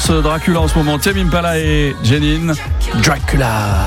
danse Dracula en ce moment. Tame Impala et Jenin, Dracula.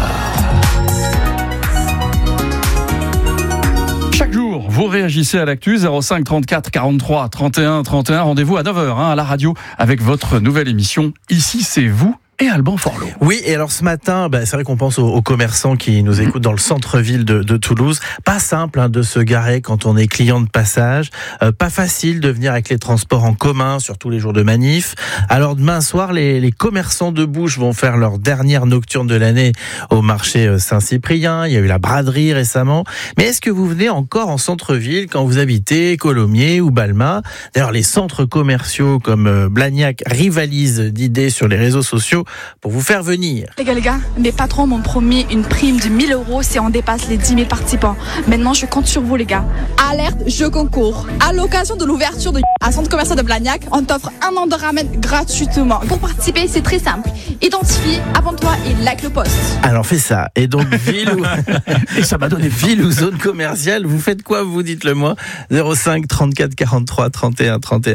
Chaque jour, vous réagissez à l'actu, 05 34 43 31 31. Rendez-vous à 9h à la radio avec votre nouvelle émission. Ici, c'est vous et Alban Forlot. Oui, et alors ce matin, c'est vrai qu'on pense aux commerçants qui nous écoutent dans le centre-ville de Toulouse. Pas simple de se garer quand on est client de passage. Pas facile de venir avec les transports en commun, surtout les jours de manif. Alors demain soir, les commerçants de bouche vont faire leur dernière nocturne de l'année au marché Saint-Cyprien. Il y a eu la braderie récemment. Mais est-ce que vous venez encore en centre-ville quand vous habitez Colomiers ou Balma? D'ailleurs, les centres commerciaux comme Blagnac rivalisent d'idées sur les réseaux sociaux pour vous faire venir. Les gars, mes patrons m'ont promis une prime de 1 000 € si on dépasse les 10 000 participants. Maintenant, je compte sur vous, les gars. Alerte, je concours. À l'occasion de l'ouverture à centre commercial de Blagnac, on t'offre 1 an de ramen gratuitement. Pour participer, c'est très simple. Identifie, abonne-toi et like le post. Alors fais ça. Et donc et ça m'a donné ville ou zone commerciale. Vous faites quoi? Vous dites-le moi. 05 34 43 31 31.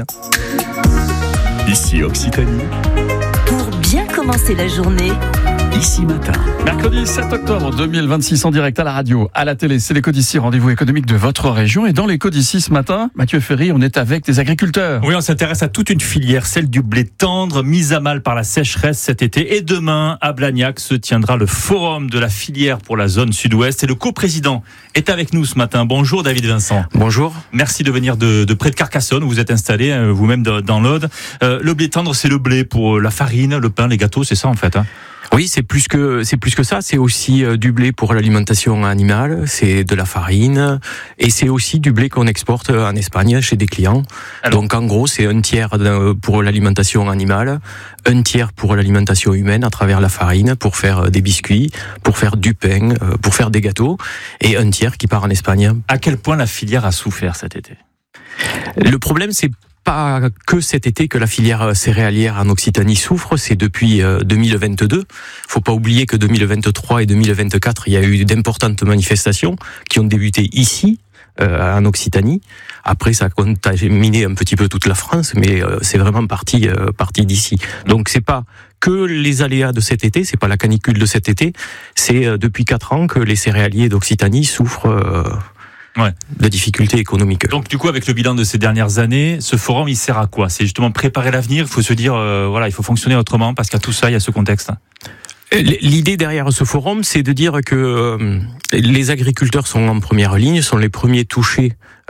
Ici Occitanie. Pour bien commencer la journée. Ici Matin. Mercredi 7 octobre 2026 en direct à la radio, à la télé. C'est l'Éco d'ici, rendez-vous économique de votre région. Et dans l'Éco d'ici ce matin, Mathieu Ferry, on est avec des agriculteurs. Oui, on s'intéresse à toute une filière, celle du blé tendre, mise à mal par la sécheresse cet été. Et demain, à Blagnac, se tiendra le forum de la filière pour la zone sud-ouest. Et le coprésident est avec nous ce matin. Bonjour David Vincent. Bonjour. Merci de venir de près de Carcassonne, où vous êtes installé vous-même dans l'Aude. Le blé tendre, c'est le blé pour la farine, le pain, les gâteaux, c'est ça en fait. Oui, c'est plus que ça. C'est aussi du blé pour l'alimentation animale, c'est de la farine et c'est aussi du blé qu'on exporte en Espagne chez des clients. Alors, donc en gros, c'est un tiers pour l'alimentation animale, un tiers pour l'alimentation humaine à travers la farine pour faire des biscuits, pour faire du pain, pour faire des gâteaux et un tiers qui part en Espagne. À quel point la filière a souffert cet été? Le problème, c'est pas que cet été que la filière céréalière en Occitanie souffre, c'est depuis 2022. Faut pas oublier que 2023 et 2024, il y a eu d'importantes manifestations qui ont débuté ici, en Occitanie. Après, ça a contaminé un petit peu toute la France, mais c'est vraiment parti d'ici. Donc c'est pas que les aléas de cet été, c'est pas la canicule de cet été, c'est depuis 4 ans que les céréaliers d'Occitanie souffrent de difficultés économiques. Donc du coup, avec le bilan de ces dernières années, ce forum, il sert à quoi? C'est justement préparer l'avenir. Il faut se dire, il faut fonctionner autrement parce qu'à tout ça, il y a ce contexte. L'idée derrière ce forum, c'est de dire que les agriculteurs sont en première ligne, sont les premiers touchés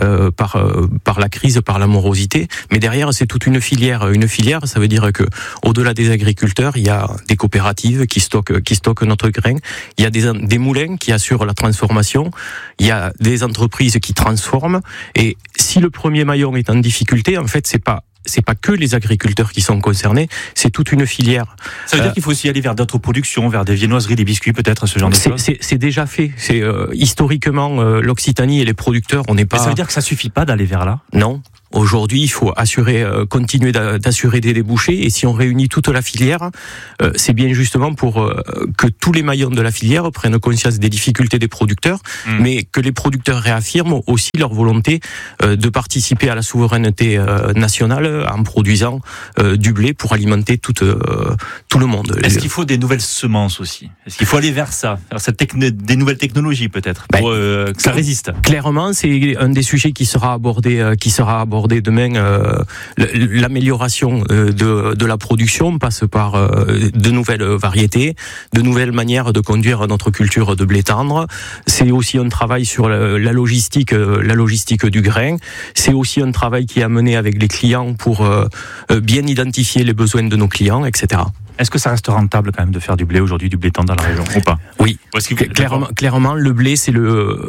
par la crise, par la morosité, mais derrière c'est toute une filière. Une filière, ça veut dire que au-delà des agriculteurs, il y a des coopératives qui stockent notre grain, il y a des moulins qui assurent la transformation, il y a des entreprises qui transforment. Et si le premier maillon est en difficulté, en fait, c'est pas que les agriculteurs qui sont concernés, c'est toute une filière. Ça veut dire qu'il faut aussi aller vers d'autres productions, vers des viennoiseries, des biscuits peut-être, ce genre de choses. C'est déjà fait. C'est historiquement l'Occitanie et les producteurs, on n'est pas. Mais ça veut dire que ça suffit pas d'aller vers là? Non. Aujourd'hui, il faut continuer d'assurer des débouchés, et si on réunit toute la filière, c'est bien justement pour que tous les maillons de la filière prennent conscience des difficultés des producteurs, mais que les producteurs réaffirment aussi leur volonté de participer à la souveraineté nationale en produisant du blé pour alimenter tout le monde. Est-ce qu'il faut des nouvelles semences aussi? Est-ce qu'il faut aller vers ça, des nouvelles technologies peut-être, pour que ça résiste? Clairement, c'est un des sujets qui sera abordé demain. L'amélioration de la production passe par de nouvelles variétés, de nouvelles manières de conduire notre culture de blé tendre. C'est aussi un travail sur la logistique du grain. C'est aussi un travail qui est mené avec les clients pour bien identifier les besoins de nos clients, etc. Est-ce que ça reste rentable quand même de faire du blé aujourd'hui, du blé tendre dans la région ou pas? Oui, clairement, le blé c'est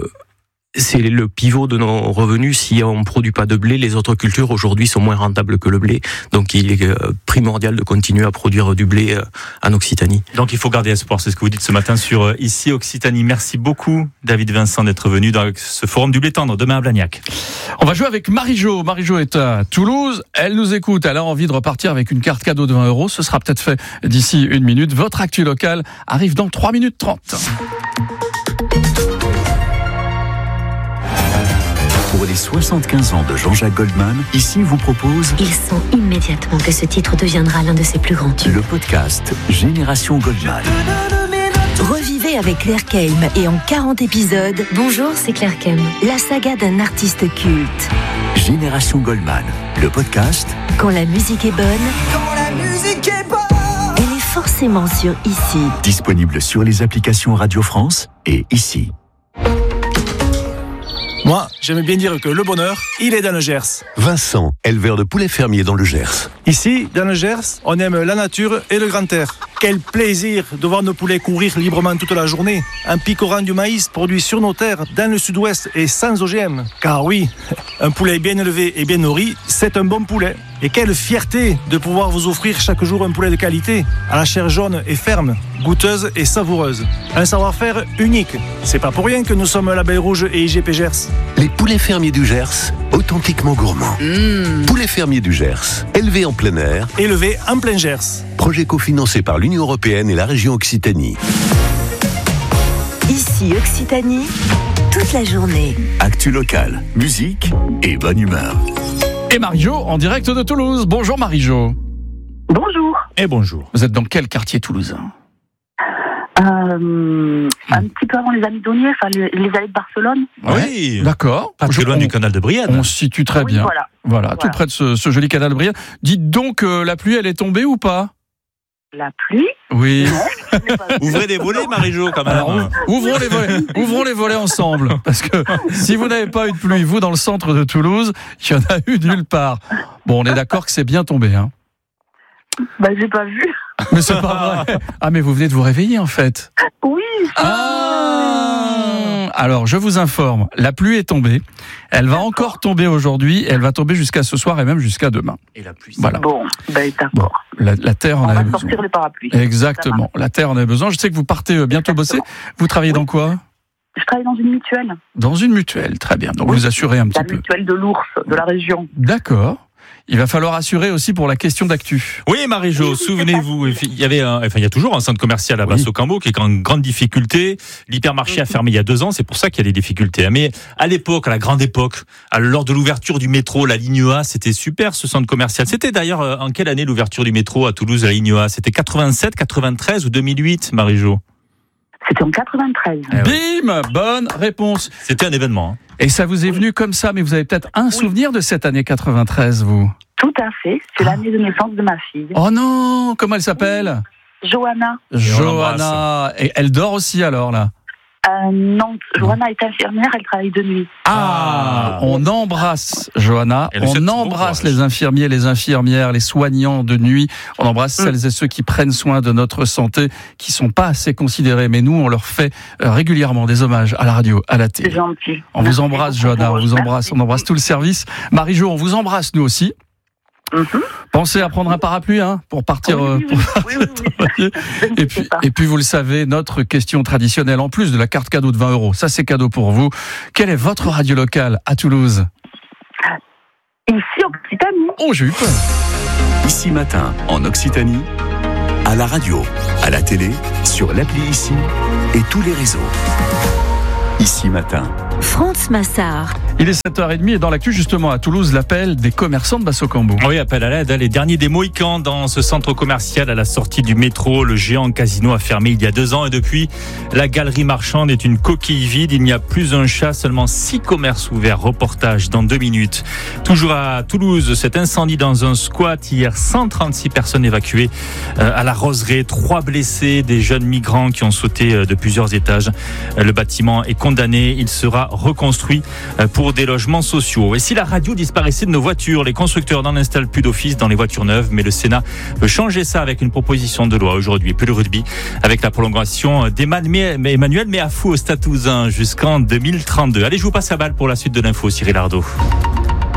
le pivot de nos revenus. Si on ne produit pas de blé, les autres cultures aujourd'hui sont moins rentables que le blé. Donc il est primordial de continuer à produire du blé en Occitanie. Donc il faut garder espoir, c'est ce que vous dites ce matin sur Ici Occitanie. Merci beaucoup David Vincent d'être venu dans ce forum du blé tendre demain à Blagnac. On va jouer avec Marie-Jo. Marie-Jo est à Toulouse, elle nous écoute, elle a envie de repartir avec une carte cadeau de 20 €. Ce sera peut-être fait d'ici 1 minute. Votre actu locale arrive dans 3 minutes 30. Pour les 75 ans de Jean-Jacques Goldman, ici vous propose Il sent immédiatement que ce titre deviendra l'un de ses plus grands tubes. le podcast Génération Goldman. Revivez avec Claire Kelm et en 40 épisodes. Bonjour, c'est Claire Kelm, la saga d'un artiste culte. Génération Goldman, le podcast. Quand la musique est bonne, elle est forcément sur Ici. Disponible sur les applications Radio France et ici. Moi, j'aime bien dire que le bonheur, il est dans le Gers. Vincent, éleveur de poulets fermiers dans le Gers. Ici, dans le Gers, on aime la nature et le grand air. Quel plaisir de voir nos poulets courir librement toute la journée, en picorant du maïs produit sur nos terres, dans le sud-ouest et sans OGM. Car oui, un poulet bien élevé et bien nourri, c'est un bon poulet. Et quelle fierté de pouvoir vous offrir chaque jour un poulet de qualité, à la chair jaune et ferme, goûteuse et savoureuse. Un savoir-faire unique. C'est pas pour rien que nous sommes Label Rouge et IGP Gers. Les poulets fermiers du Gers, authentiquement gourmands. Poulets fermiers du Gers, élevés en plein air. Élevé en plein Gers. Projet cofinancé par l'Union européenne et la région Occitanie. Ici Occitanie, toute la journée. Actu locale, musique et bonne humeur. Et Marie-Jo en direct de Toulouse. Bonjour Marie-Jo. Bonjour. Et bonjour. Vous êtes dans quel quartier toulousain ? Un petit peu avant les Amis d'Aulniers, enfin les allées de Barcelone. Oui. D'accord. Pas très loin du canal de Brienne. On se situe très Oui, bien. voilà. Tout près de ce joli canal de Brienne. Dites donc, la pluie, elle est tombée ou pas ? La pluie. Oui. Non, je l'ai pas vu. Ouvrez des volets, Marie-Jo, quand même. Alors, ouvrons les volets ensemble. Parce que si vous n'avez pas eu de pluie, vous, dans le centre de Toulouse, il y en a eu nulle part. Bon, on est d'accord que c'est bien tombé, hein. Bah, j'ai pas vu. Mais c'est pas vrai. Ah, mais vous venez de vous réveiller, en fait. Oui. Alors, je vous informe, la pluie est tombée. Elle va encore tomber aujourd'hui. Elle va tomber jusqu'à ce soir et même jusqu'à demain. Et la pluie. Voilà. Bon, ben d'accord. La terre en On avait va besoin. sortir le parapluie. Exactement. La terre en a besoin. Je sais que vous partez bientôt bosser. Vous travaillez dans quoi ? Je travaille dans une mutuelle. Dans une mutuelle. Très bien. Donc, Oui. vous assurez un La petit peu. mutuelle de l'ours, de la région. D'accord. Il va falloir assurer aussi pour la question d'actu. Oui, Marie-Jo, souvenez-vous, il y a toujours un centre commercial à Basse-au-Cambo qui est en grande difficulté. L'hypermarché a fermé il y a 2 ans, c'est pour ça qu'il y a des difficultés. Mais à l'époque, à la grande époque, lors de l'ouverture du métro, la ligne A, c'était super ce centre commercial. C'était d'ailleurs en quelle année l'ouverture du métro à Toulouse, la ligne A ? C'était 87, 93 ou 2008, Marie-Jo ? C'était en 93. Bim ! Bonne réponse. C'était un événement. Hein. Et ça vous est venu comme ça, mais vous avez peut-être un souvenir de cette année 93, vous ? Tout à fait. C'est l'année de naissance de ma fille. Oh non ! Comment elle s'appelle ? Johanna. Johanna. Et elle dort aussi alors, là ? Non, Johanna est infirmière, elle travaille de nuit. On embrasse Johanna, on embrasse les infirmiers, les infirmières, les soignants de nuit, on embrasse celles et ceux qui prennent soin de notre santé, qui sont pas assez considérés, mais nous on leur fait régulièrement des hommages à la radio, à la télé. C'est gentil. On vous embrasse Johanna, on vous embrasse, on embrasse tout le service. Marie-Jo, on vous embrasse nous aussi. Pensez à prendre un parapluie pour partir travailler. Et puis vous le savez, notre question traditionnelle, en plus de la carte cadeau de 20 €, ça c'est cadeau pour vous. Quelle est votre radio locale à Toulouse ? Ici, Occitanie. Oh, j'ai eu peur. Ici Matin, en Occitanie, à la radio, à la télé, sur l'appli Ici et tous les réseaux. Ici Matin. France Massard. Il est 7h30 et dans l'actu, justement, à Toulouse, l'appel des commerçants de Basse-au-Cambo. Oui, appel à l'aide. Les derniers des Mohicans dans ce centre commercial à la sortie du métro. Le géant casino a fermé il y a 2 ans et depuis, la galerie marchande est une coquille vide. Il n'y a plus un chat, seulement 6 commerces ouverts. Reportage dans 2 minutes. Toujours à Toulouse, cet incendie dans un squat. Hier, 136 personnes évacuées à la Roseraie. 3 blessés, des jeunes migrants qui ont sauté de plusieurs étages. Le bâtiment est condamné. Il sera reconstruit pour des logements sociaux. Et si la radio disparaissait de nos voitures, les constructeurs n'en installent plus d'office dans les voitures neuves, mais le Sénat veut changer ça avec une proposition de loi aujourd'hui. Et puis le rugby, avec la prolongation d'Emmanuel Meafou au Stade Toulousain jusqu'en 2032. Allez, je vous passe la balle pour la suite de l'info, Cyril Ardo.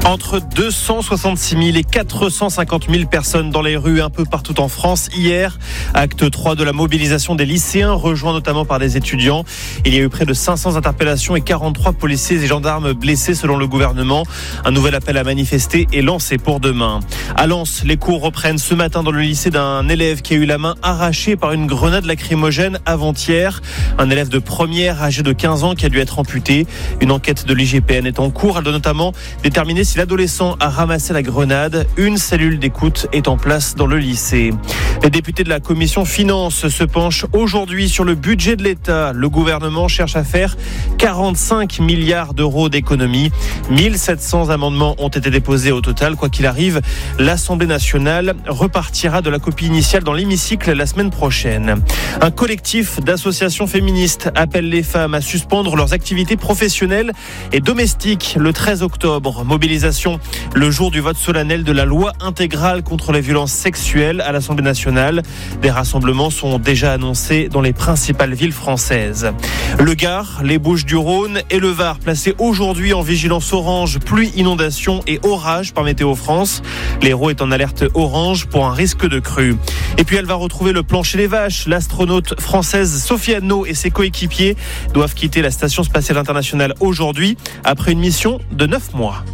Entre 266 000 et 450 000 personnes dans les rues un peu partout en France hier. Acte 3 de la mobilisation des lycéens, rejoint notamment par des étudiants. Il y a eu près de 500 interpellations et 43 policiers et gendarmes blessés selon le gouvernement. Un nouvel appel à manifester est lancé pour demain. À Lens, les cours reprennent ce matin dans le lycée d'un élève qui a eu la main arrachée par une grenade lacrymogène avant-hier. Un élève de première âgé de 15 ans qui a dû être amputé. Une enquête de l'IGPN est en cours. Elle doit notamment déterminer si l'adolescent a ramassé la grenade. Une cellule d'écoute est en place dans le lycée. Les députés de la commission finances se penchent aujourd'hui sur le budget de l'État. Le gouvernement cherche à faire 45 milliards d'euros d'économies. 1700 amendements ont été déposés au total. Quoi qu'il arrive, l'Assemblée nationale repartira de la copie initiale dans l'hémicycle la semaine prochaine. Un collectif d'associations féministes appelle les femmes à suspendre leurs activités professionnelles et domestiques le 13 octobre. Mobilisation le jour du vote solennel de la loi intégrale contre les violences sexuelles à l'Assemblée nationale. Des rassemblements sont déjà annoncés dans les principales villes françaises. Le Gard, les Bouches-du-Rhône et le Var placés aujourd'hui en vigilance orange, pluie, inondation et orage par Météo France. L'Hérault est en alerte orange pour un risque de crue. Et puis elle va retrouver le plancher des vaches. L'astronaute française Sophie Anneau et ses coéquipiers doivent quitter la Station spatiale internationale aujourd'hui après une mission de 9 mois.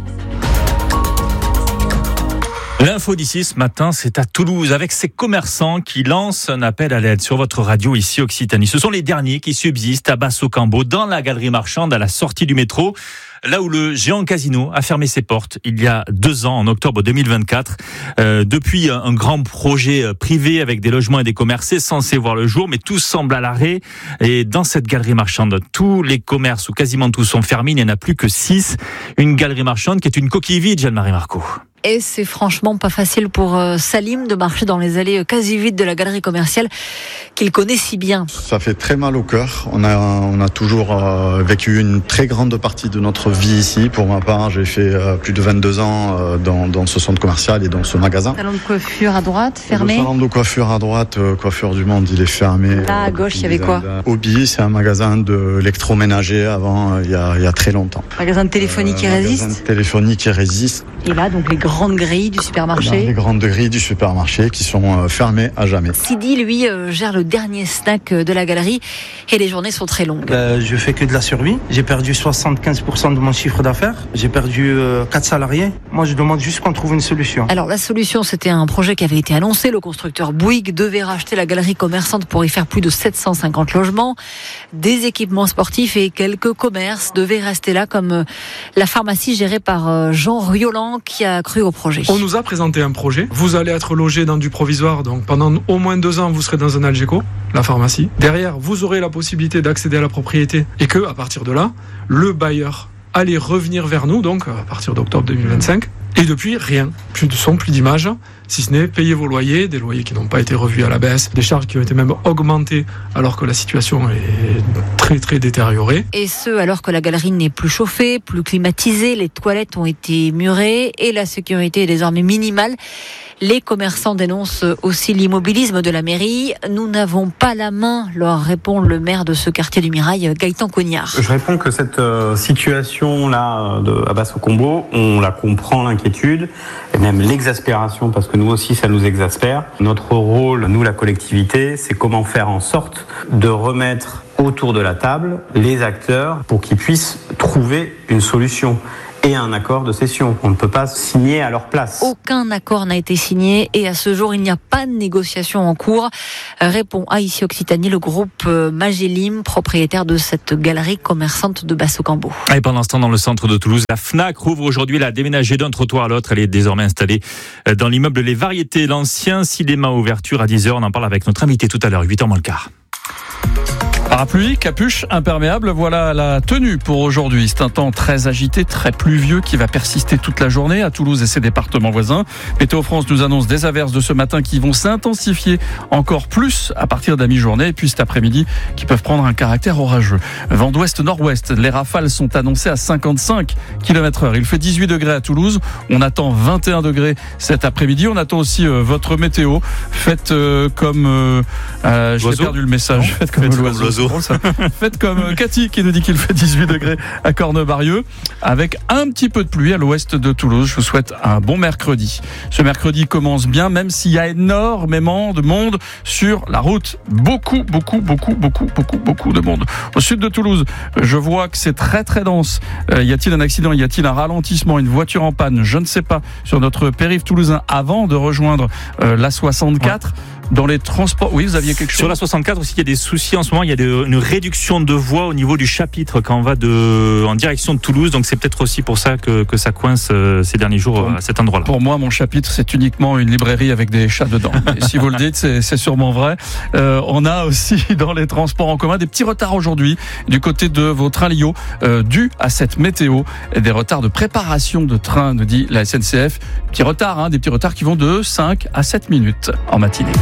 L'info d'ici ce matin, c'est à Toulouse avec ces commerçants qui lancent un appel à l'aide sur votre radio ici Occitanie. Ce sont les derniers qui subsistent à Basse-au-Cambo dans la galerie marchande à la sortie du métro. Là où le géant casino a fermé ses portes il y a 2 ans, en octobre 2024. Depuis, un grand projet privé avec des logements et des commerces est censé voir le jour, mais tout semble à l'arrêt. Et dans cette galerie marchande, tous les commerces, ou quasiment tous, sont fermés. Il n'y en a plus que 6. Une galerie marchande qui est une coquille vide, Jeanne-Marie Marco. Et c'est franchement pas facile pour Salim de marcher dans les allées quasi vides de la galerie commerciale qu'il connaît si bien. Ça fait très mal au cœur. On a toujours vécu une très grande partie de notre vie ici. Pour ma part, j'ai fait plus de 22 ans dans ce centre commercial et dans ce magasin. Salon de coiffure à droite, fermé. Le salon de coiffure à droite, Coiffure du Monde, il est fermé. Là, à gauche, il y avait quoi ? Hobby, c'est un magasin d'électroménager avant, il y a très longtemps. Magasin de téléphonie qui résiste. Magasin de téléphonie qui résiste. Et là, donc les grandes grilles du supermarché. Les grandes grilles du supermarché qui sont fermées à jamais. Sidi, lui, gère le dernier snack de la galerie et les journées sont très longues. Je fais que de la survie. J'ai perdu 75% de mon chiffre d'affaires. J'ai perdu 4 salariés. Moi, je demande juste qu'on trouve une solution. Alors, la solution, c'était un projet qui avait été annoncé. Le constructeur Bouygues devait racheter la galerie commerçante pour y faire plus de 750 logements. Des équipements sportifs et quelques commerces devaient rester là, comme la pharmacie gérée par Jean Rioland, qui a cru au projet. On nous a présenté un projet. Vous allez être logé dans du provisoire, donc pendant au moins 2 ans, vous serez dans un Algeco, la pharmacie. Derrière, vous aurez la possibilité d'accéder à la propriété et que, à partir de là, le bailleur allait revenir vers nous, donc à partir d'octobre 2025. Et depuis, rien. Plus de son, plus d'images, si ce n'est payer vos loyers, des loyers qui n'ont pas été revus à la baisse, des charges qui ont été même augmentées alors que la situation est très très détériorée. Et ce, alors que la galerie n'est plus chauffée, plus climatisée, les toilettes ont été murées et la sécurité est désormais minimale. Les commerçants dénoncent aussi l'immobilisme de la mairie. Nous n'avons pas la main, leur répond le maire de ce quartier du Mirail, Gaëtan Cognard. Je réponds que cette situation-là à Basse-au-Cambo, on la comprend, l'inquiétude, et même l'exaspération, parce que nous aussi, ça nous exaspère. Notre rôle, nous, la collectivité, c'est comment faire en sorte de remettre autour de la table les acteurs pour qu'ils puissent trouver une solution et un accord de cession. On ne peut pas signer à leur place. Aucun accord n'a été signé et à ce jour, il n'y a pas de négociation en cours, répond à ici Occitanie le groupe Magélim, propriétaire de cette galerie commerçante de Basse-au-Cambo. Et pendant ce temps, dans le centre de Toulouse, la FNAC rouvre aujourd'hui. Elle a déménagé d'un trottoir à l'autre. Elle est désormais installée dans l'immeuble Les Variétés, l'ancien cinéma ouverture à 10h. On en parle avec notre invité tout à l'heure, 8h moins le quart. Parapluie, capuche, imperméable, voilà la tenue pour aujourd'hui. C'est un temps très agité, très pluvieux qui va persister toute la journée à Toulouse et ses départements voisins. Météo France nous annonce des averses de ce matin qui vont s'intensifier encore plus à partir de la mi-journée et puis cet après-midi qui peuvent prendre un caractère orageux. Vent d'ouest-nord-ouest, les rafales sont annoncées à 55 km/h. Il fait 18 degrés à Toulouse, on attend 21 degrés cet après-midi. On attend aussi votre météo. Faites comme... j'ai perdu le message. Faites comme l'oiseau. drôle ça. Faites comme Cathy qui nous dit qu'il fait 18 degrés à Cornebarieux, avec un petit peu de pluie à l'ouest de Toulouse. Je vous souhaite un bon mercredi. Ce mercredi commence bien, même s'il y a énormément de monde sur la route. Beaucoup de monde. Au sud de Toulouse, je vois que c'est très très dense. Y a-t-il un accident? Y a-t-il un ralentissement? Une voiture en panne? Je ne sais pas. Sur notre périph' toulousain, avant de rejoindre la 64. Dans les transports, oui, vous aviez quelque chose? Sur la 64 aussi, il y a des soucis en ce moment. Il y a une réduction de voies au niveau du chapitre quand on va en direction de Toulouse. Donc c'est peut-être aussi pour ça que ça coince ces derniers jours à cet endroit-là. Pour moi, mon chapitre, c'est uniquement une librairie avec des chats dedans. Et si vous le dites, c'est sûrement vrai. On a aussi dans les transports en commun des petits retards aujourd'hui du côté de vos trains Lio, dû à cette météo, et des retards de préparation de train, nous dit la SNCF. Des petits retards qui vont de 5 à 7 minutes en matinée.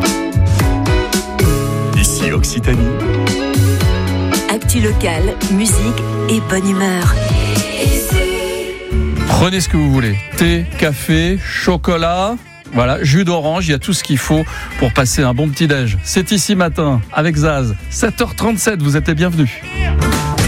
Ici Occitanie. Actu locale, musique et bonne humeur. Prenez ce que vous voulez. Thé, café, chocolat, voilà, jus d'orange, il y a tout ce qu'il faut pour passer un bon petit déj. C'est Ici Matin avec Zaz. 7h37, vous êtes les bienvenus.